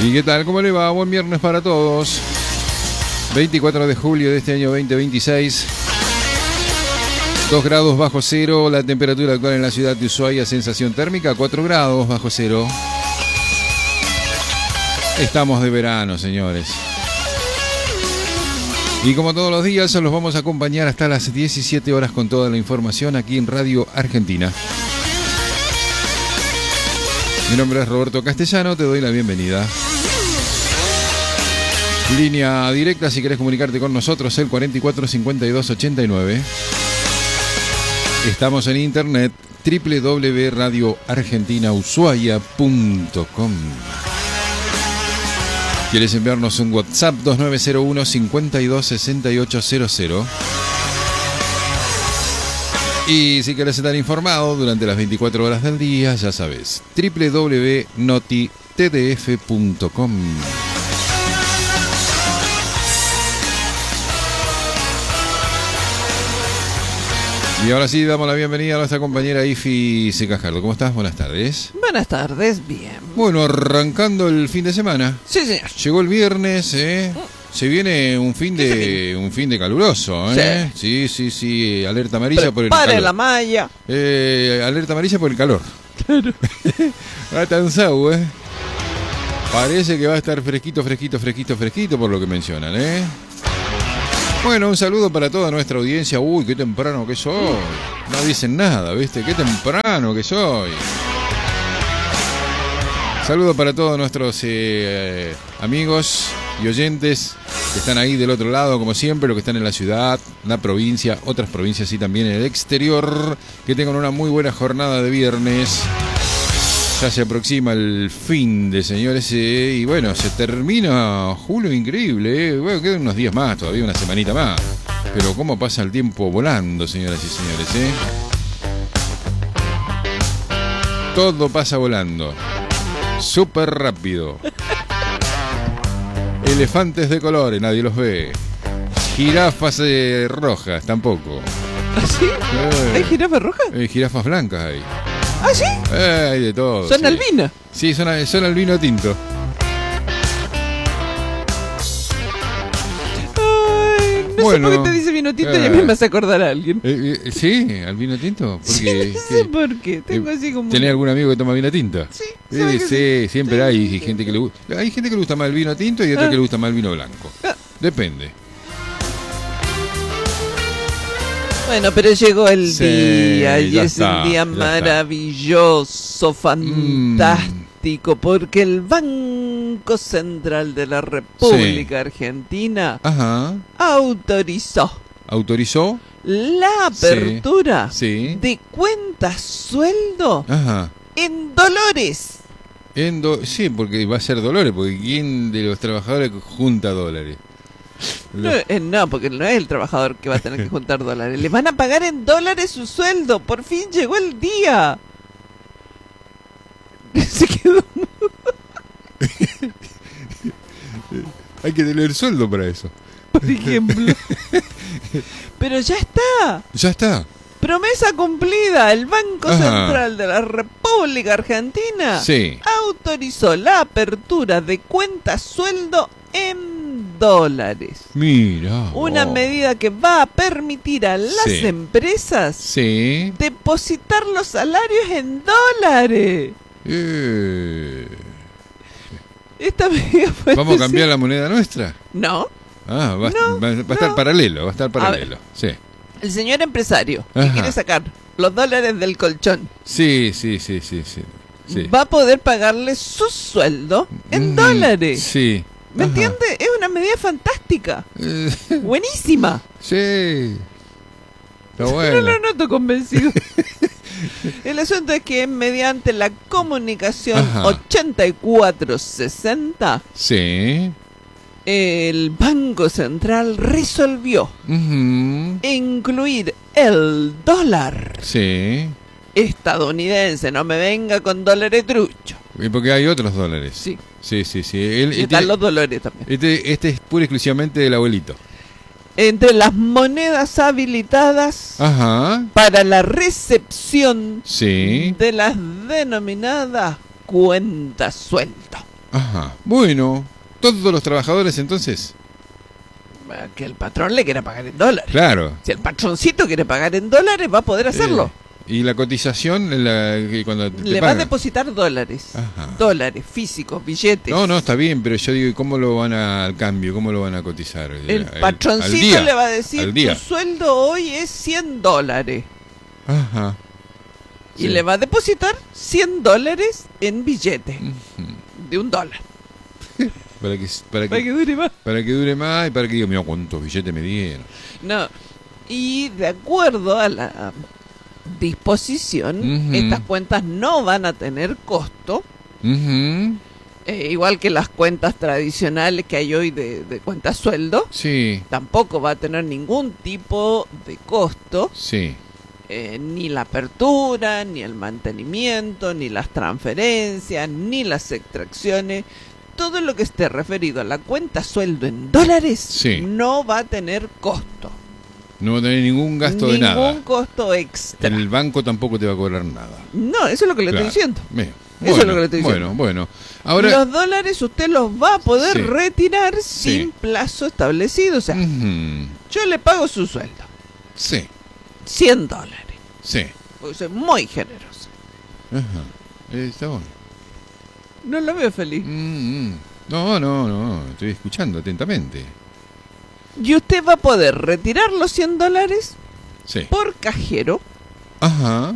¿Y qué tal? ¿Cómo le va? Buen viernes para todos. 24 de julio de este año 2026. 2 grados bajo cero, la temperatura actual en la ciudad de Ushuaia, sensación térmica 4 grados bajo cero. Estamos de verano, señores. Y como todos los días, los vamos a acompañar hasta las 17 horas con toda la información aquí en Radio Argentina. Mi nombre es Roberto Castellano, te doy la bienvenida. Línea directa si querés comunicarte con nosotros, el 44 52 89. Estamos en internet, www.radioargentinaushuaia.com. ¿Quieres enviarnos un WhatsApp? 2901 52 6800. Y si querés estar informado durante las 24 horas del día, ya sabes, www.notitdf.com. Y ahora sí, damos la bienvenida a nuestra compañera Ifi Secajardo. ¿Cómo estás? Buenas tardes. Buenas tardes, bien. Bueno, arrancando el fin de semana. Sí, señor. Llegó el viernes, Se viene un fin de caluroso, Sí. Alerta amarilla por el calor. Prepare la malla. Alerta amarilla por el calor. Claro. Va tan sau, Parece que va a estar fresquito por lo que mencionan, Bueno, un saludo para toda nuestra audiencia. Uy, qué temprano que soy. No dicen nada, ¿viste? Qué temprano que soy. Saludo para todos nuestros amigos y oyentes que están ahí del otro lado, como siempre, los que están en la ciudad, la provincia, otras provincias y también en el exterior. Que tengan una muy buena jornada de viernes. Ya se aproxima el fin de, señores, y bueno, se termina julio, increíble, Bueno, quedan unos días más, todavía una semanita más. Pero cómo pasa el tiempo volando, señoras y señores, Todo pasa volando. Súper rápido. Elefantes de colores, nadie los ve. Jirafas rojas, tampoco. ¿Ah, sí? ¿Hay jirafas rojas? Jirafas blancas hay. ¿Ah, sí? Hay de todo. ¿Son sí. albinas? Sí, son albino tinto. Ay, no sé por qué te dice vino tinto y a mí me hace acordar a alguien. ¿Sí? ¿Albino tinto? Porque, sí, no sé por qué. Tengo así como... ¿Tenés algún amigo que toma vino tinto? Sí. Sí, siempre hay gente que le gusta. Hay gente que le gusta más el vino tinto y otra que le gusta más el vino blanco. Depende. Bueno, pero llegó el día y es un día maravilloso, fantástico, porque el Banco Central de la República Argentina autorizó la apertura de cuentas sueldo en dólares. Sí, porque va a ser dólares, porque ¿quién de los trabajadores junta dólares? No, porque no es el trabajador que va a tener que juntar dólares. Le van a pagar en dólares su sueldo. Por fin llegó el día. Se quedó. Hay que tener sueldo para eso. Por ejemplo. Pero ya está. Ya está. Promesa cumplida. El Banco Central de la República Argentina autorizó la apertura de cuentas sueldo en dólares. Mira. Una medida que va a permitir a las empresas depositar los salarios en dólares. Esta medida fue ¿Vamos a cambiar la moneda nuestra? No. Va a estar paralelo, Sí. El señor empresario que quiere sacar los dólares del colchón. Sí. Va a poder pagarle su sueldo en dólares. Sí. ¿Me entiende? Es una medida fantástica. Buenísima. Sí. Está bueno. No lo noto convencido. El asunto es que mediante la comunicación 8460 el Banco Central resolvió incluir el dólar estadounidense. No me venga con dólares truchos. Y porque hay otros dólares. Sí. Están los dólares también. Este es pura y exclusivamente del abuelito. Entre las monedas habilitadas para la recepción de las denominadas cuentas sueldo. Ajá. Bueno, todos los trabajadores entonces. Que el patrón le quiera pagar en dólares. Claro. Si el patroncito quiere pagar en dólares, va a poder hacerlo. Y la cotización, cuando le va a depositar dólares. Ajá. Dólares, físicos, billetes. No, está bien, pero yo digo, ¿y cómo lo van al cambio? ¿Cómo lo van a cotizar? El patroncito le va a decir, tu sueldo hoy es $100. Ajá. Y le va a depositar $100 en billetes de $1. Para que dure más. Para que dure más y para que diga, mira cuántos billetes me dieron. No. Y de acuerdo a la disposición, estas cuentas no van a tener costo. Igual que las cuentas tradicionales que hay hoy de cuenta sueldo. Sí. Tampoco va a tener ningún tipo de costo. Sí. Ni la apertura, ni el mantenimiento, ni las transferencias, ni las extracciones. Todo lo que esté referido a la cuenta sueldo en dólares no va a tener costo. No va a tener ningún gasto de nada. Ningún costo extra. El banco tampoco te va a cobrar nada. No, eso es lo que le estoy diciendo. Bien. Eso es lo que le estoy diciendo. Bueno. Ahora, los dólares usted los va a poder retirar sin plazo establecido. O sea, yo le pago su sueldo. Sí. $100. Sí. Porque soy muy generoso. Ajá. Está bueno. No lo veo feliz. No. Estoy escuchando atentamente. Y usted va a poder retirar los $100 por cajero. Ajá.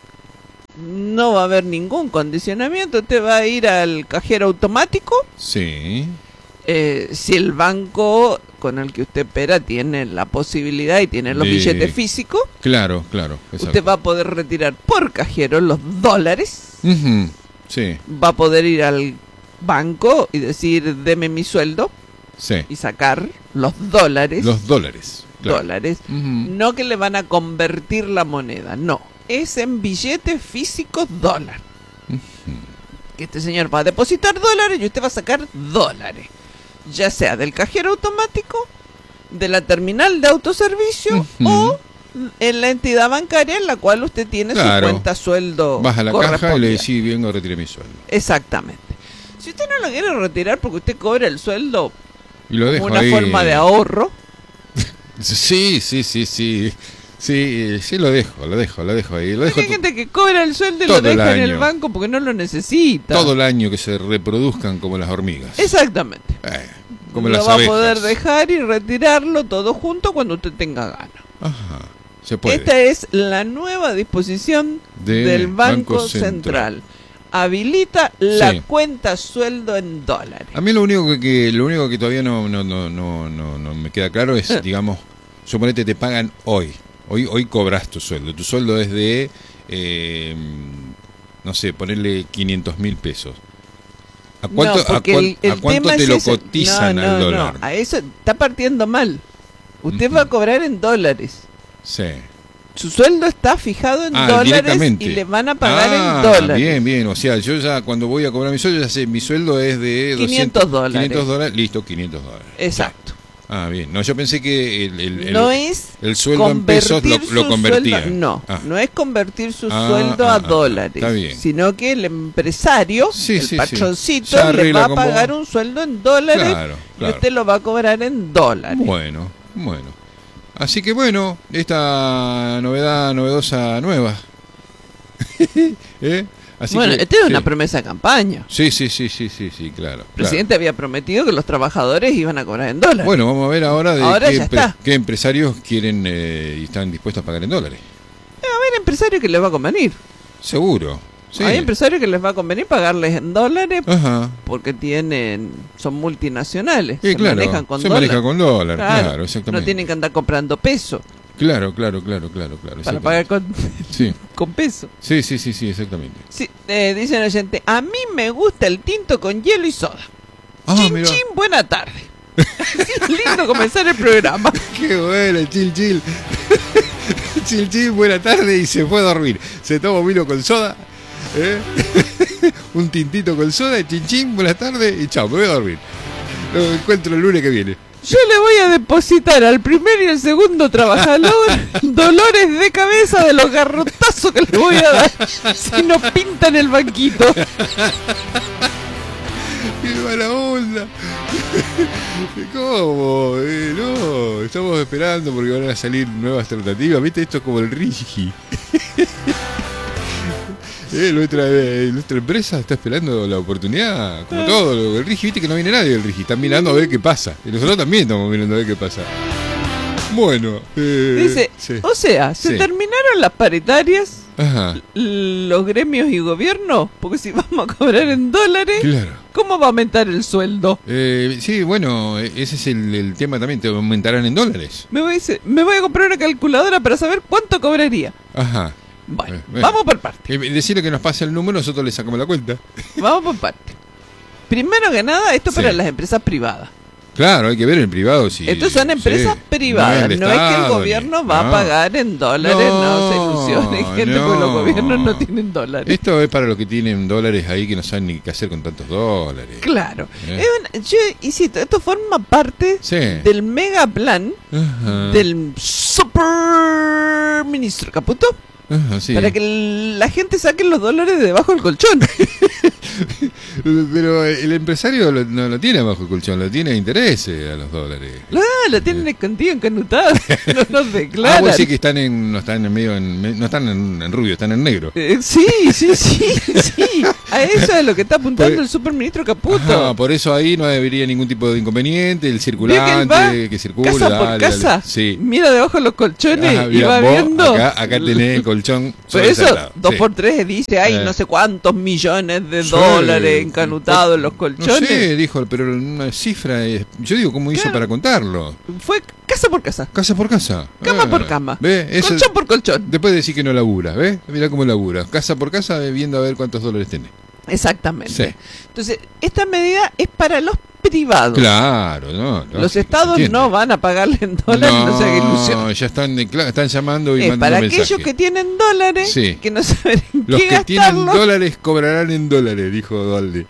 No va a haber ningún condicionamiento. Usted va a ir al cajero automático. Sí. Si el banco con el que usted opera tiene la posibilidad y tiene los billetes físicos. Claro. Exacto. Usted va a poder retirar por cajero los dólares. Sí. Va a poder ir al banco y decir, deme mi sueldo. Sí. Y sacar los dólares. Los dólares. Claro. Dólares. No que le van a convertir la moneda, no. Es en billetes físicos dólar. Que este señor va a depositar dólares y usted va a sacar dólares. Ya sea del cajero automático, de la terminal de autoservicio o en la entidad bancaria en la cual usted tiene su cuenta sueldo. Vas a la caja y le decís, vengo a retirar mi sueldo. Exactamente. Si usted no lo quiere retirar porque usted cobra el sueldo y lo dejo como una ahí. Forma de ahorro. Sí, lo dejo ahí. Hay gente que cobra el sueldo y lo deja en el banco porque no lo necesita. Todo el año que se reproduzcan como las hormigas. Exactamente. Como lo las va abejas. a poder dejar y retirarlo todo junto cuando usted tenga ganas. Ajá. Se puede. Esta es la nueva disposición del Banco Central. Habilita la cuenta sueldo en dólares. A mí lo único que todavía no me queda claro es, digamos, suponete te pagan hoy cobras tu sueldo. Tu sueldo es de, no sé, ponerle 500.000 pesos. ¿A cuánto te lo cotizan al dólar? No, a eso está partiendo mal. Usted va a cobrar en dólares. Sí. Su sueldo está fijado en dólares y le van a pagar en dólares. Bien. O sea, yo ya cuando voy a cobrar mi sueldo, ya sé, mi sueldo es de $500. $500, listo, $500. Exacto. Bien. No, yo pensé que el sueldo en pesos lo convertía. No es convertir su sueldo a dólares. Está bien. Sino que el empresario, el patroncito, le va a pagar un sueldo en dólares y usted lo va a cobrar en dólares. Bueno. Así que bueno, esta novedosa nueva. Así que, esta es una promesa de campaña. Sí, claro. El presidente había prometido que los trabajadores iban a cobrar en dólares. Bueno, vamos a ver ahora qué empresarios quieren y están dispuestos a pagar en dólares. Va a haber empresarios que les va a convenir. Seguro. Sí. Hay empresarios que les va a convenir pagarles en dólares porque son multinacionales. Se manejan con dólares. Claro, exactamente. No tienen que andar comprando peso. Claro. Para pagar con peso. Sí, exactamente. Sí, dice el oyente, a mí me gusta el tinto con hielo y soda. Chin, buena tarde. Es lindo comenzar el programa. Qué bueno, chill. Chill, buena tarde y se fue a dormir. Se toma un vino con soda. Un tintito con soda, chin, buenas tardes y chao, me voy a dormir. Lo encuentro el lunes que viene. Yo le voy a depositar al primer y al segundo trabajador dolores de cabeza de los garrotazos que les voy a dar si no pintan el banquito. ¡Qué mala onda! ¿Cómo? No, estamos esperando porque van a salir nuevas tratativas. ¿Viste? Esto es como el Rigi. Nuestra empresa está esperando la oportunidad, como todo. El Rigi, viste que no viene nadie del Rigi. Están mirando a ver qué pasa. Y nosotros también estamos mirando a ver qué pasa. Bueno, dice, sí. o sea, se Sí. terminaron las paritarias, Ajá, los gremios y gobierno, porque si vamos a cobrar en dólares, claro. ¿cómo va a aumentar el sueldo? Sí, bueno, ese es el tema también. Te aumentarán en dólares. Me voy a comprar una calculadora para saber cuánto cobraría. Ajá. Bueno, Bueno. vamos por parte. Decirle que nos pase el número, nosotros le sacamos la cuenta. Vamos por parte. Primero que nada, esto Sí. para las empresas privadas. Claro, hay que ver en privado si... Estos son empresas sí, privadas, el no es que el Estado, gobierno ni- va a no. pagar en dólares, no se ilusione, gente, porque los gobiernos no tienen dólares. Esto es para los que tienen dólares ahí que no saben ni qué hacer con tantos dólares. Claro. Eh. Yo insisto, esto forma parte Sí. del mega plan Ajá. del super ministro Caputo Ajá, sí. para que la gente saque los dólares de debajo del colchón. Pero el empresario no lo tiene bajo el colchón, lo tiene a intereses a los dólares. Lo tienen escondido, encanutado, no los declaran. Vos decís que no están en medio, no están en rubio, están en negro. Sí. A eso es lo que está apuntando Por- el superministro Caputo. Ajá, por eso ahí no debería ningún tipo de inconveniente, el Vio que él circulante, va que circule, casa por dale, casa, dale. Sí. mira debajo de los colchones Ajá, y mira, va vos viendo. Acá tenés el colchón. Por sobre eso, ese lado. 2x3 dice, hay no sé cuántos millones de dólares encanutados en los colchones. No sé, dijo, pero una cifra. Yo digo, ¿cómo hizo Claro. para contarlo? Fue casa por casa, Casa por casa. cama por cama, ¿Ve? Eso, colchón por colchón. después de decir que no labura, ¿ves? Mirá cómo labura. Casa por casa, viendo a ver cuántos dólares tiene. Exactamente. Sí. Entonces, esta medida es para los privados. Claro, no. Los se estados entiende. no van a pagarle en dólares, no se haga ilusión. ya están llamando y Es mandando para mensajes. aquellos que tienen dólares, Sí. que no saben en Los qué que tienen gastarlos, dólares cobrarán en dólares, dijo Dolde.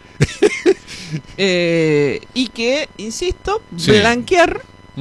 y que, insisto, Sí. blanquear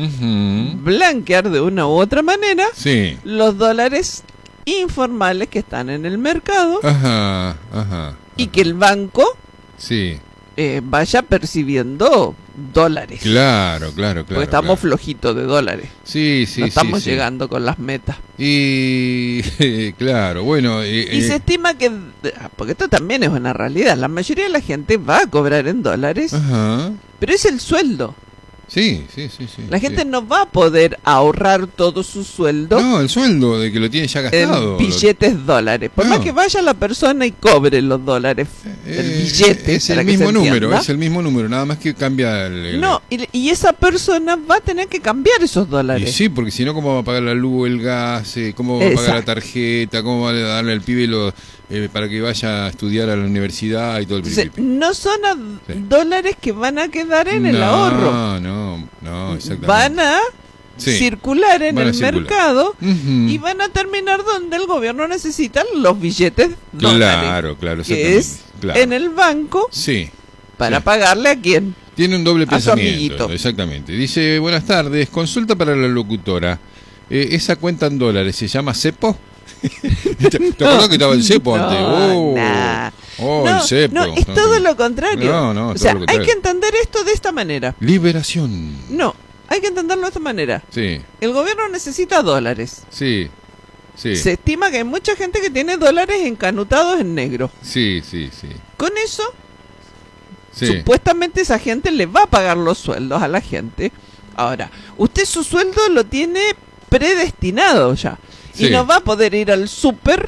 de una u otra manera Sí. los dólares informales que están en el mercado Ajá. y que el banco Sí. vaya percibiendo dólares. Claro. Porque estamos flojitos de dólares. Sí, No estamos sí. llegando con las metas. Y claro, bueno. Y se estima que, porque esto también es una realidad, la mayoría de la gente va a cobrar en dólares, Ajá. pero es el sueldo. Sí. La gente no va a poder ahorrar todo su sueldo No, el sueldo de que lo tiene ya gastado. en billetes dólares. Por No. más que vaya la persona y cobre los dólares, el billete. Es para el que mismo se número, entienda. es el mismo número, nada más que cambia el... No, y esa persona va a tener que cambiar esos Y dólares. sí, porque si no, ¿cómo va a pagar la luz, el gas? ¿Cómo va a pagar la Exacto. tarjeta? ¿Cómo va a darle al pibe para que vaya a estudiar a la universidad y todo el Entonces, principio? no son Sí. dólares que van a quedar en el ahorro. No, exactamente. Van a Sí. circular en Van a el circular. mercado Ujú. y van a terminar donde el gobierno necesita los billetes dólares. Claro, Que es claro. en el banco Sí. para Sí. pagarle a quién. Tiene un doble A su pensamiento. amiguito. Exactamente. Dice, buenas tardes, consulta para la locutora. Esa cuenta en dólares se llama cepo. ¿Te acordás que estaba el cepo antes? Nah. El cepo. No, es todo lo contrario. No, o todo sea, lo hay contrario. que entender esto de esta manera. Liberación. No, hay que entenderlo de esta manera. Sí. El gobierno necesita dólares. Sí. Se estima que hay mucha gente que tiene dólares encanutados en negro. Sí. Con eso, Sí. supuestamente esa gente le va a pagar los sueldos a la gente. Ahora, usted su sueldo lo tiene predestinado ya. Sí. Y no va a poder ir al súper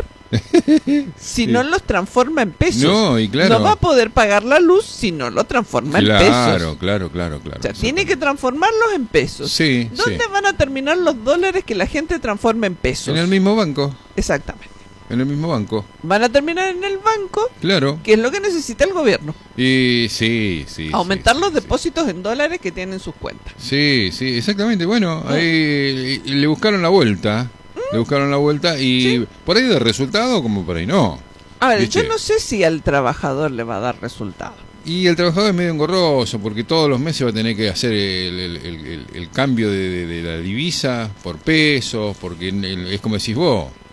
si no los transforma en pesos. No, y claro. No va a poder pagar la luz si no lo transforma en pesos. Claro. O sea, tiene que transformarlos en pesos. Sí, ¿Dónde sí. van a terminar los dólares que la gente transforma en pesos? En el mismo banco. Exactamente. En el mismo banco. Van a terminar en el banco, Claro. que es lo que necesita el gobierno. Y sí. Aumentar sí, los sí. depósitos en dólares que tienen sus cuentas. Sí, exactamente. Bueno, ahí le buscaron la vuelta. Le buscaron la vuelta y por ahí de resultado como por ahí no. A ver, ¿Viste? yo no sé si al trabajador le va a dar resultado. Y el trabajador es medio engorroso porque todos los meses va a tener que hacer el cambio de la divisa por pesos, porque es como decís vos,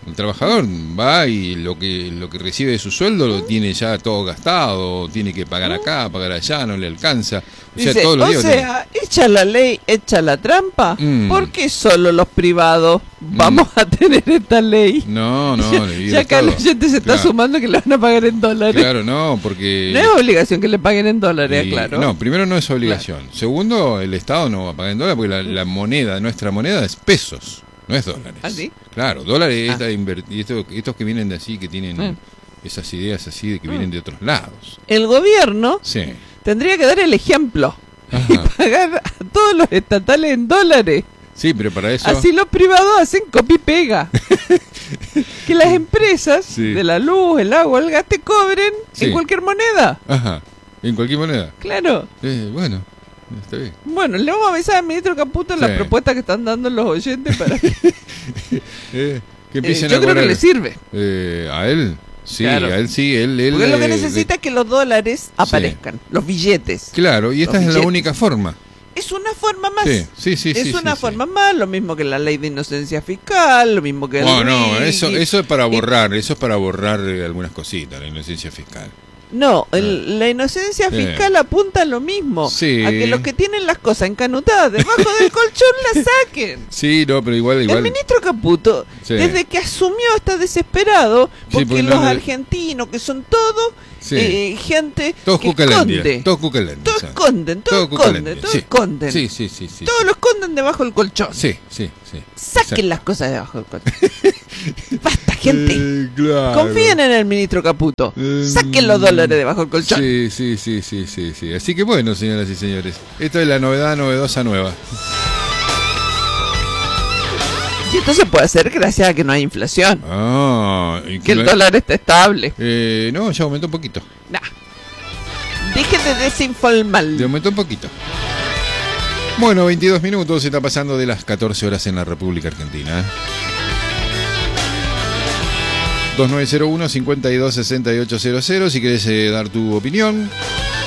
El trabajador va y lo que recibe de su sueldo lo tiene ya todo gastado, tiene que pagar acá, pagar allá, no le alcanza. O sea, Dice, todos los días echa la ley, echa la trampa. ¿Por qué solo los privados vamos a tener esta ley? No, ya acá la gente se está sumando que le van a pagar en dólares. Claro, no, porque... No es obligación que le paguen en dólares, claro. No, primero no es obligación. Claro. Segundo, el Estado no va a pagar en dólares porque la moneda, nuestra moneda es pesos. No es dólares. ¿Ah, sí? Claro, dólares estos que vienen de así, que tienen esas ideas así de que vienen de otros lados. El gobierno tendría que dar el ejemplo y pagar a todos los estatales en dólares. Sí, pero para eso... Así los privados hacen copia y pega. Que las empresas de la luz, el agua, el gas te cobren en cualquier moneda. Ajá, en cualquier moneda. Claro. Bueno. Está bien. Bueno, le vamos a avisar al ministro Caputo la propuesta que están dando los oyentes para que empiecen yo creo que le sirve. ¿A él? Sí, claro. a él sí. Porque lo que necesita es que los dólares aparezcan, los billetes. Claro, y esta es la única forma. Es una forma más. Sí. Es una forma más, lo mismo que la ley de inocencia fiscal, lo mismo que eso es para borrar, algunas cositas, la inocencia fiscal. No, la inocencia fiscal apunta a lo mismo, a que los que tienen las cosas encanutadas debajo del colchón las saquen. Sí, no, pero igual. El ministro Caputo, desde que asumió, está desesperado porque los argentinos, que son todos gente todos que esconde. Todos esconden. Sí. Todos lo esconden debajo del colchón. Sí. Saquen las cosas debajo del colchón. Basta, gente. Claro. Confíen en el ministro Caputo. Saquen los dólares debajo del colchón. Sí. Así que bueno, señoras y señores, esto es la novedosa nueva. Y esto se puede hacer gracias a que no hay inflación. Que el dólar está estable. No, ya aumentó un poquito. Deje de desinformar. Aumentó un poquito. Bueno, 22 minutos, se está pasando de las 14 horas en la República Argentina. 2901-526800, si querés dar tu opinión.